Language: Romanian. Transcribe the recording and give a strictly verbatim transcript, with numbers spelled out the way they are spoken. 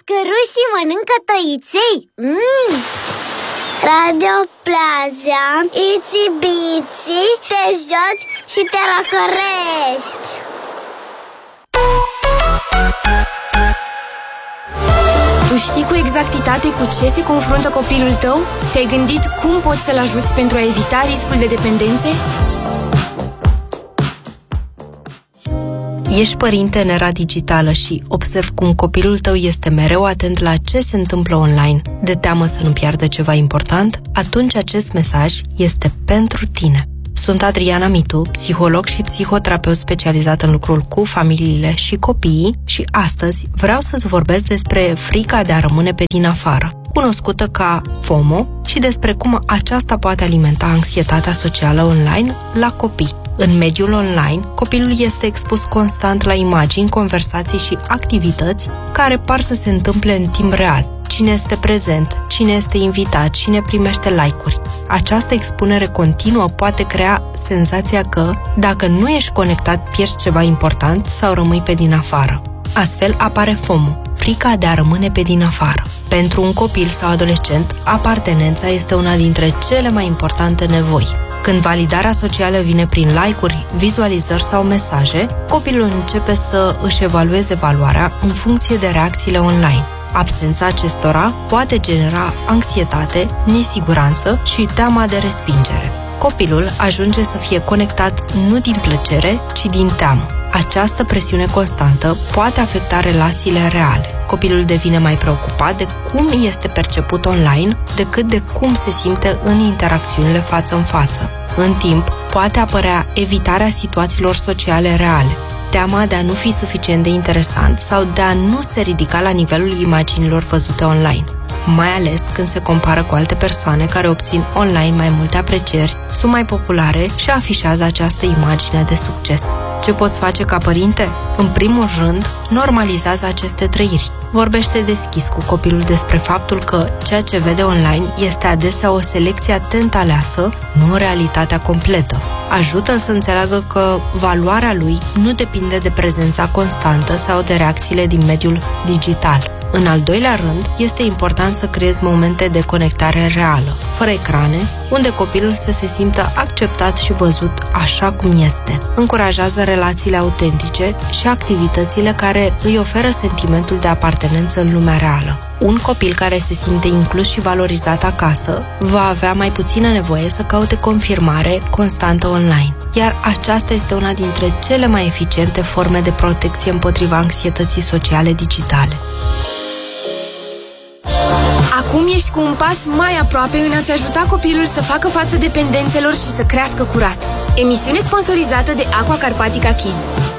Cărușii mănâncă tăiței. mm. Radio Plaza, Itsy Bitsy, te joci și te răcărești. Tu știi cu exactitate cu ce se confruntă copilul tău? Te-ai gândit cum poți să-l ajuți pentru a evita riscul de dependențe? Ești părinte în era digitală și observ cum copilul tău este mereu atent la ce se întâmplă online, de teamă să nu piardă ceva important? Atunci acest mesaj este pentru tine. Sunt Adriana Mitu, psiholog și psihoterapeut specializat în lucrul cu familiile și copiii și astăzi vreau să-ți vorbesc despre frica de a rămâne pe din afară, cunoscută ca FOMO, și despre cum aceasta poate alimenta anxietatea socială online la copii. În mediul online, copilul este expus constant la imagini, conversații și activități care par să se întâmple în timp real. Cine este prezent, cine este invitat, cine primește like-uri. Această expunere continuă poate crea senzația că, dacă nu ești conectat, pierzi ceva important sau rămâi pe din afară. Astfel apare FOMO, frica de a rămâne pe din afară. Pentru un copil sau adolescent, apartenența este una dintre cele mai importante nevoi. Când validarea socială vine prin like-uri, vizualizări sau mesaje, copilul începe să își evalueze valoarea în funcție de reacțiile online. Absența acestora poate genera anxietate, nesiguranță și teama de respingere. Copilul ajunge să fie conectat nu din plăcere, ci din teamă. Această presiune constantă poate afecta relațiile reale. Copilul devine mai preocupat de cum este perceput online decât de cum se simte în interacțiunile față în față. În timp, poate apărea evitarea situațiilor sociale reale, teama de a nu fi suficient de interesant sau de a nu se ridica la nivelul imaginilor văzute online, mai ales când se compară cu alte persoane care obțin online mai multe aprecieri, sunt mai populare și afișează această imagine de succes. Ce poți face ca părinte? În primul rând, normalizează aceste trăiri. Vorbește deschis cu copilul despre faptul că ceea ce vede online este adesea o selecție atent aleasă, nu realitatea completă. Ajută-l să înțeleagă că valoarea lui nu depinde de prezența constantă sau de reacțiile din mediul digital. În al doilea rând, este important să creezi momente de conectare reală, fără ecrane, unde copilul să se simtă acceptat și văzut așa cum este. Încurajează relațiile autentice și activitățile care îi oferă sentimentul de apartenență în lumea reală. Un copil care se simte inclus și valorizat acasă va avea mai puțină nevoie să caute confirmare constantă online, iar aceasta este una dintre cele mai eficiente forme de protecție împotriva anxietății sociale digitale. Acum ești cu un pas mai aproape în a-ți ajuta copilul să facă față dependențelor și să crească curat. Emisiune sponsorizată de Aqua Carpatica Kids.